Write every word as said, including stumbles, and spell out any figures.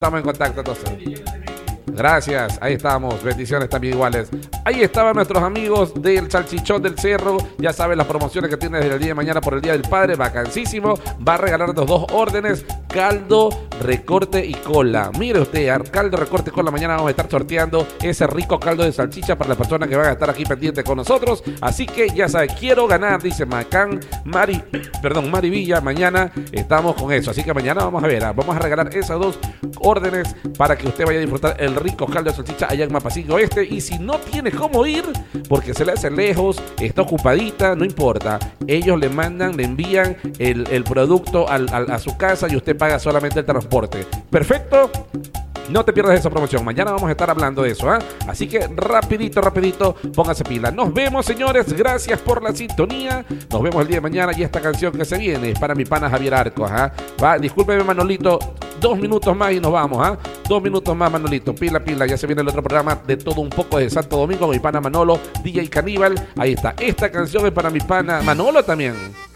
estamos en contacto entonces. Gracias, ahí estamos, bendiciones también iguales. Ahí estaban nuestros amigos del Salchichón del Cerro. Ya saben las promociones que tiene desde el día de mañana por el Día del Padre, vacancísimo. Va a regalarnos dos órdenes, caldo, recorte y cola. Mire usted, caldo, recorte y cola. Mañana vamos a estar sorteando ese rico caldo de salchicha para las personas que van a estar aquí pendientes con nosotros. Así que ya saben, quiero ganar, dice Macán, Mari, perdón, Mari Villa. Mañana estamos con eso, así que mañana vamos a ver, vamos a regalar esas dos órdenes para que usted vaya a disfrutar el rico caldo de salchicha allá en Mapasín Oeste. Y si no tiene cómo ir porque se le hace lejos, está ocupadita, no importa, ellos le mandan, le envían el, el producto al, al, a su casa y usted paga solamente el transporte. Perfecto. No te pierdas esa promoción. Mañana vamos a estar hablando de eso, ¿eh? Así que rapidito, rapidito, póngase pila. Nos vemos, señores. Gracias por la sintonía. Nos vemos el día de mañana. Y esta canción que se viene es para mi pana Javier Arcos, ¿ah? Va, discúlpeme, Manolito. Dos minutos más y nos vamos, ¿ah? Dos minutos más, Manolito. Pila, pila. Ya se viene el otro programa de todo un poco de Santo Domingo. Mi pana Manolo, D J Caníbal. Ahí está. Esta canción es para mi pana Manolo también.